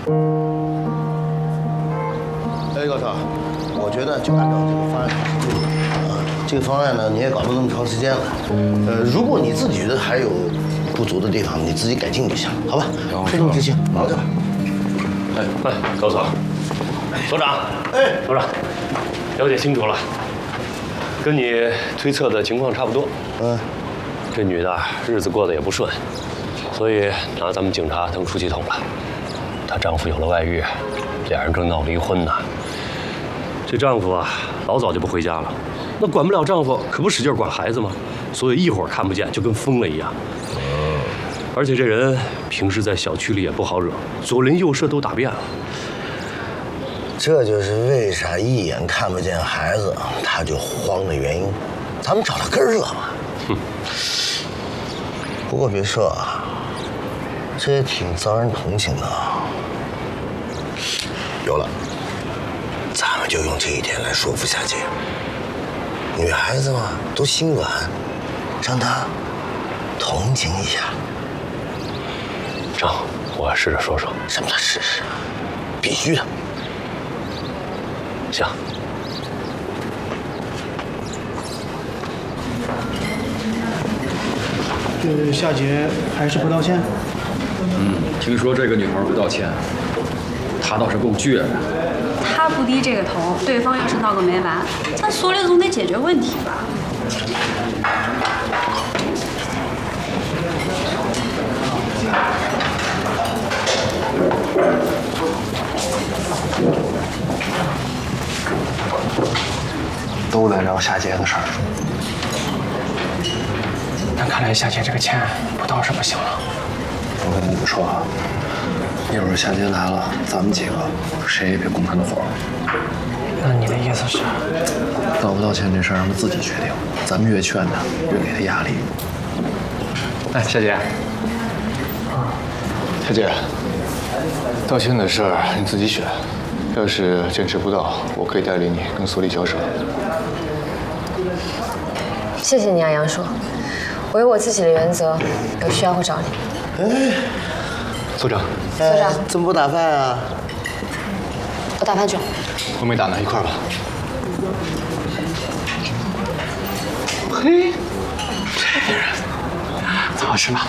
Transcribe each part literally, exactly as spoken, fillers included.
哎，高超，我觉得就按照这个方案去做啊。这个方案呢，你也搞了那么长时间了，呃，如果你自己觉得还有不足的地方，你自己改进就行，好吧？推动执行，忙着吧。 哎哎，高所，所长，哎，所长，了解清楚了，跟你推测的情况差不多。嗯，这女的日子过得也不顺，所以拿咱们警察当出气筒了。她丈夫有了外遇，俩人正闹离婚呢。这丈夫啊，老早就不回家了，那管不了丈夫，可不使劲管孩子吗？所以一会儿看不见，就跟疯了一样。而且这人平时在小区里也不好惹，左邻右舍都打遍了。 这就是为啥一眼看不见孩子他就慌的原因。咱们找他根儿热嘛。哼。不过别说啊，这也挺遭人同情的。有了，咱们就用这一点来说服夏姐。女孩子嘛，都心软，让她同情一下。 成，我试着说说。 什么叫试试？必须的。 行。 这夏姐还是不道歉？ 嗯，听说这个女孩不道歉，她倒是够倔的。 她不低这个头，对方要是闹个没完，咱所里总得解决问题吧。 都在聊夏姐的事儿，但看来夏姐这个钱不到是不行了。我跟你们说啊，一会儿夏姐来了，咱们几个谁也别拱她的火。那你的意思是，道不道歉这事儿让她自己决定，咱们越劝她，越给她压力。哎，夏姐， 夏姐，道歉的事儿你自己选。要是坚持不到，我可以带领你跟所里交涉。 谢谢你啊，杨叔。我有我自己的原则，有需要会找你。 哎， 所长， 所长， 怎么不打饭啊？ 我打饭去。 我没打呢，一块儿吧。 嘿，这人怎么回事呢？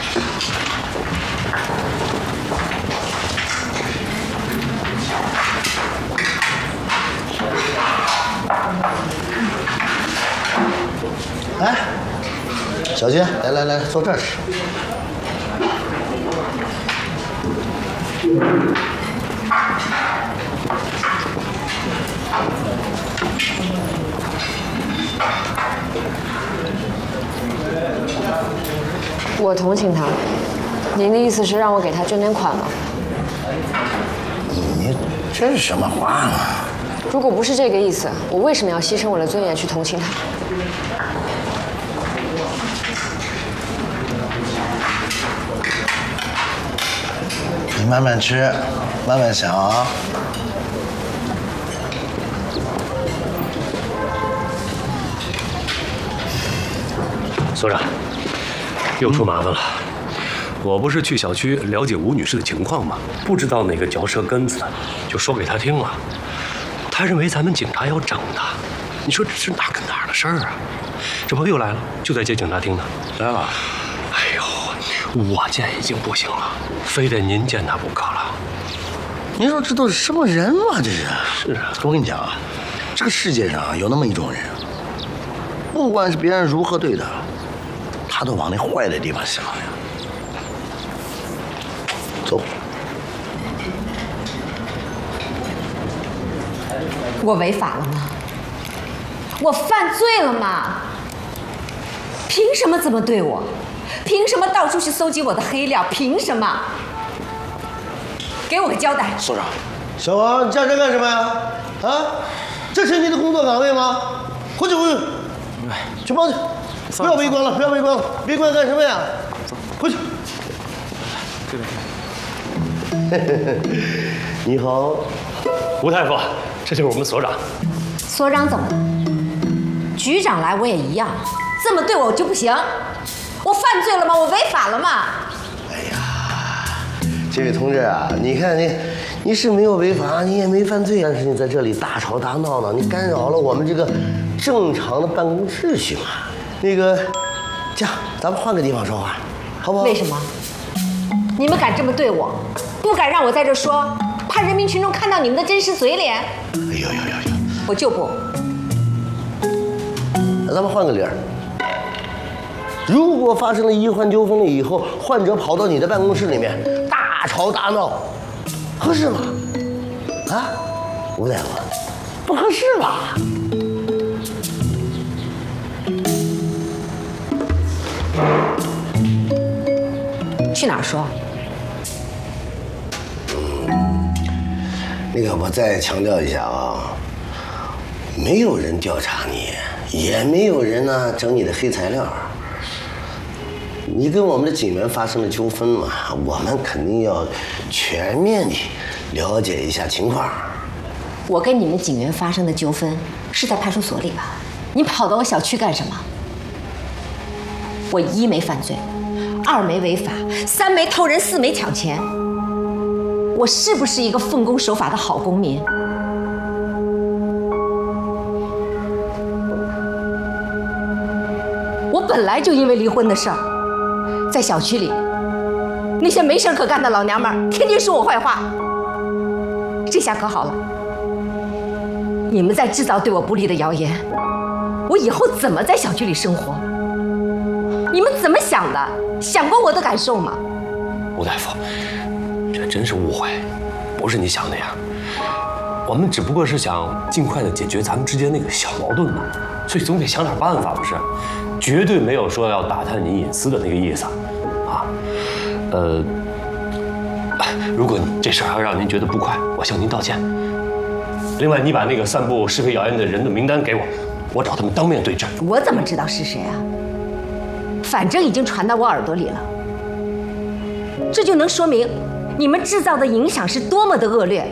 哎，小金，来来来，坐这儿吃。 我同情他，您的意思是让我给他捐点款吗？ 你这是什么话呢？ 如果不是这个意思，我为什么要牺牲我的尊严去同情他？ 你慢慢吃，慢慢想啊。 所长，又出麻烦了。我不是去小区了解吴女士的情况吗？不知道哪个嚼舌根子，就说给她听了。她认为咱们警察要整她，你说这是哪跟哪儿的事儿啊？这不又来了，就在接警察厅呢。 来了。 哎呦，我见已经不行了，非得您见她不可了。 您说这都是什么人嘛？这是。 是啊， 我跟你讲啊，这个世界上有那么一种人，不管是别人如何对他，他都往那坏的地方想呀。走。 我违法了吗？我犯罪了吗？凭什么这么对我？凭什么到处去搜集我的黑料？凭什么？给我个交代！ 所长，小王，你站这干什么呀？啊，这是你的工作岗位吗？回去，回去，去忙去，不要围观了，不要围观了，围观干什么呀？回去。对对。你好， 吴大夫，这就是我们所长。 所长怎么了？局长来我也一样，这么对我就不行？我犯罪了吗？我违法了吗？ 哎呀， 这位同志啊，你看你，你是没有违法，你也没犯罪，但是你在这里大吵大闹呢，你干扰了我们这个正常的办公秩序嘛。那个，这样咱们换个地方说话，好不好？ 为什么？你们敢这么对我，不敢让我在这说，怕人民群众看到你们的真实嘴脸。 哎呦呦呦呦！ 我就不。 那咱们换个理儿。如果发生了医患纠纷了以后，患者跑到你的办公室里面大吵大闹，合适吗？啊，吴大夫，不合适吧？ 去哪儿说？ 嗯，那个我再强调一下啊，没有人调查你，也没有人呢整你的黑材料。你跟我们的警员发生了纠纷嘛，我们肯定要全面地了解一下情况。 我跟你们警员发生的纠纷是在派出所里吧？你跑到我小区干什么？我一没犯罪，二没违法，三没偷人，四没抢钱。我是不是一个奉公守法的好公民？我本来就因为离婚的事儿，在小区里，那些没事可干的老娘们儿天天说我坏话。这下可好了，你们在制造对我不利的谣言，我以后怎么在小区里生活？你们怎么想的？想过我的感受吗？ 吴大夫，这真是误会，不是你想那样。我们只不过是想尽快的解决咱们之间那个小矛盾嘛，所以总得想点办法，不是？绝对没有说要打探你隐私的那个意思，啊，呃，如果这事儿还让您觉得不快，我向您道歉。另外，你把那个散布是非谣言的人的名单给我，我找他们当面对质。 我怎么知道是谁啊？反正已经传到我耳朵里了，这就能说明你们制造的影响是多么的恶劣。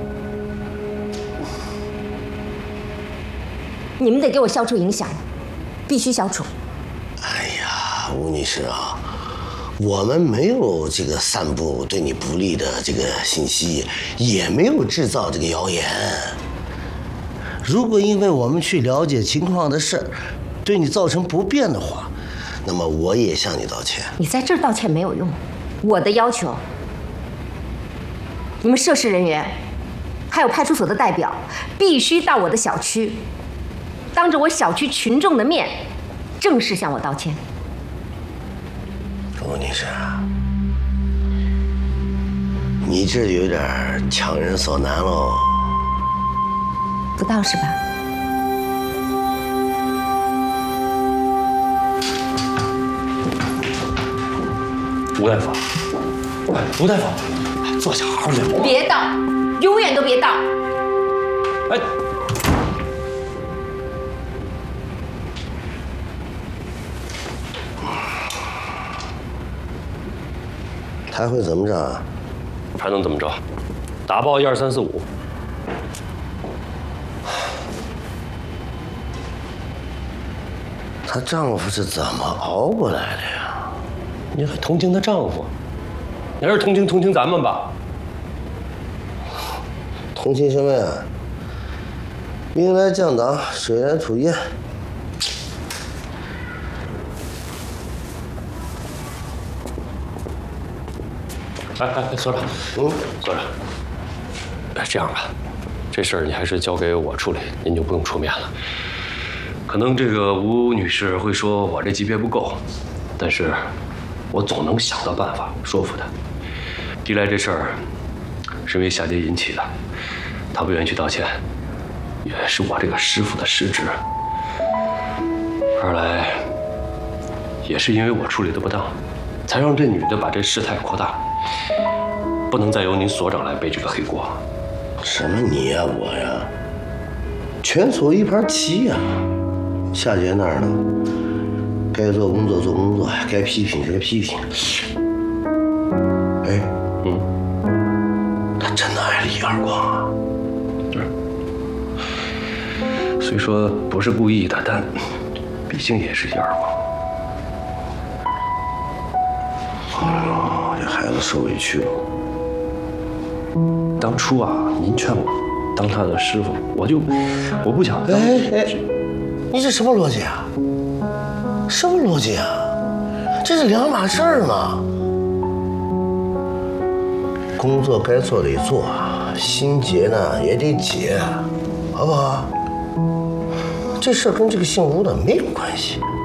你们得给我消除影响，必须消除。 哎呀，吴女士啊，我们没有这个散布对你不利的这个信息，也没有制造这个谣言。如果因为我们去了解情况的事，对你造成不便的话，那么我也向你道歉。 你在这儿道歉没有用，我的要求，你们涉事人员，还有派出所的代表，必须到我的小区，当着我小区群众的面，正式向我道歉。 吴女士，你这有点强人所难喽。 不到是吧？ 吴大夫，吴大夫，坐下好好聊。 别倒，永远都别倒。 哎， 还会怎么着？ 还能怎么着？打爆一二三四五。 她丈夫是怎么熬过来的呀？ 你还同情她丈夫？你还是同情同情咱们吧。 同情什么呀？兵来将挡，水来土掩。 哎哎，所长，嗯，所长，哎，这样吧，这事儿你还是交给我处理，您就不用出面了。可能这个吴女士会说我这级别不够，但是我总能想到办法说服她。一来这事儿是因为夏杰引起的，她不愿意去道歉，也是我这个师傅的失职；二来也是因为我处理的不当，才让这女的把这事态扩大。不能再由您所长来背这个黑锅。 什么你呀我呀，全凑一盘棋呀。夏姐那儿呢，该做工作做工作，该批评该批评。哎，嗯，他真的挨了一耳光啊。 是，虽说不是故意的，但毕竟也是一耳光。 哎呦，这孩子受委屈了。 当初啊，您劝我当他的师傅，我就我不想当。 哎哎，你这什么逻辑啊？什么逻辑啊？这是两码事儿嘛。工作该做得做，心结呢也得解，好不好？这事儿跟这个姓吴的没有关系。